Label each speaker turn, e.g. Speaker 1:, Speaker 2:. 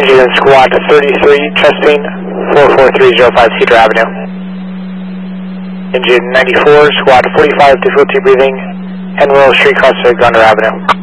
Speaker 1: Engine Squad 33, chesting 44305 Cedar Avenue. Engine 94, Squad 45, difficulty breathing, Henwell Street, Costa Gondar Avenue.